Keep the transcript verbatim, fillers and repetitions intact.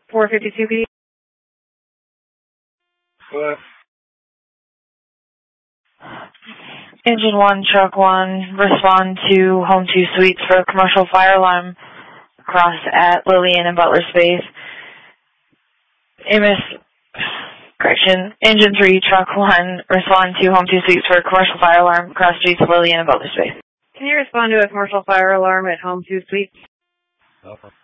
four fifty-two P D. What? Engine one, truck one, respond to Home two Suites for a commercial fire alarm across at Lillian and Butler Space. Amos, correction, engine three, truck one, respond to Home two Suites for a commercial fire alarm across streets of Lillian and Butler Space. Can you respond to a commercial fire alarm at Home two Suites? Alpha.